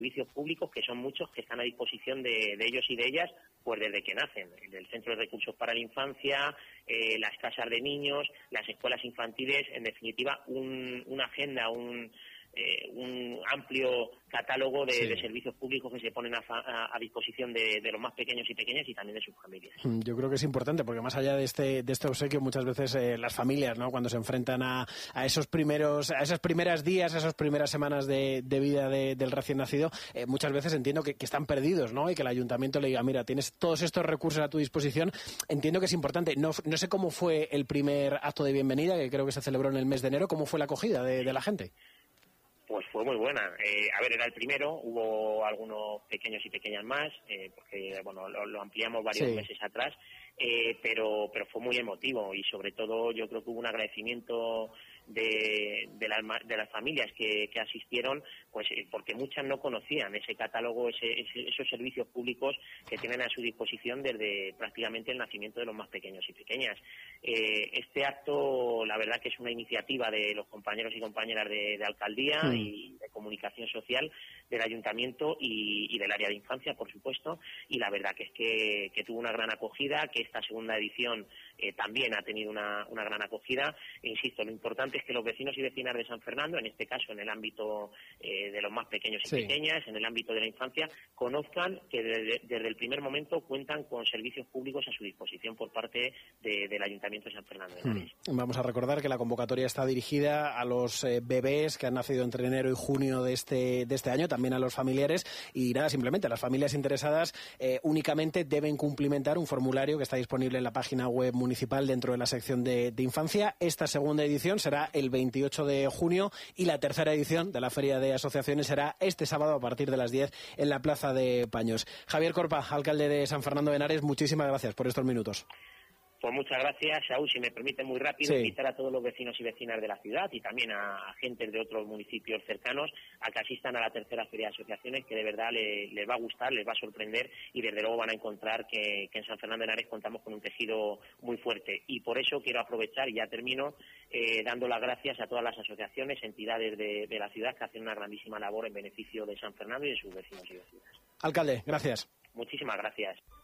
servicios públicos, que son muchos, que están a disposición de ellos y de ellas, pues desde que nacen. El Centro de Recursos para la Infancia, las casas de niños, las escuelas infantiles, en definitiva, una agenda, un amplio catálogo de servicios públicos que se ponen a disposición de los más pequeños y pequeñas y también de sus familias. Yo creo que es importante, porque más allá de este obsequio, muchas veces las familias, ¿no?, cuando se enfrentan a esos primeras días, a esas primeras semanas de vida del recién nacido, muchas veces entiendo que están perdidos, ¿no?, y que el ayuntamiento le diga, mira, tienes todos estos recursos a tu disposición. Entiendo que es importante. No sé cómo fue el primer acto de bienvenida, que creo que se celebró en el mes de enero. ¿Cómo fue la acogida de la gente? Pues fue muy buena. Era el primero, hubo algunos pequeños y pequeñas más, porque bueno, lo ampliamos varios meses atrás, pero fue muy emotivo y sobre todo yo creo que hubo un agradecimiento de las familias que asistieron, pues porque muchas no conocían ese catálogo, esos servicios públicos que tienen a su disposición desde prácticamente el nacimiento de los más pequeños y pequeñas. Este acto, la verdad que es una iniciativa de los compañeros y compañeras de alcaldía y de comunicación social del ayuntamiento y del área de infancia, por supuesto, y la verdad que es que tuvo una gran acogida, que esta segunda edición también ha tenido una gran acogida. Insisto, lo importante es que los vecinos y vecinas de San Fernando, en este caso en el ámbito de los más pequeños y pequeñas, en el ámbito de la infancia, conozcan que desde el primer momento cuentan con servicios públicos a su disposición por parte del Ayuntamiento de San Fernando de Henares. Vamos a recordar que la convocatoria está dirigida a los bebés que han nacido entre enero y junio de este año, también a los familiares, y nada, simplemente las familias interesadas únicamente deben cumplimentar un formulario que está disponible en la página web municipal dentro de la sección de infancia. Esta segunda edición será el 28 de junio y la tercera edición de la Feria de Asociaciones será este sábado a partir de las 10 en la Plaza de Paños. Javier Corpa, alcalde de San Fernando de Henares, muchísimas gracias por estos minutos. Pues muchas gracias, Saúl. Si me permite muy rápido, invitar a todos los vecinos y vecinas de la ciudad y también a agentes de otros municipios cercanos a que asistan a la tercera Feria de Asociaciones, que de verdad les va a gustar, les va a sorprender y desde luego van a encontrar que en San Fernando de Henares contamos con un tejido muy fuerte. Y por eso quiero aprovechar, y ya termino, dando las gracias a todas las asociaciones, entidades de la ciudad que hacen una grandísima labor en beneficio de San Fernando y de sus vecinos y vecinas. Alcalde, gracias. Muchísimas gracias.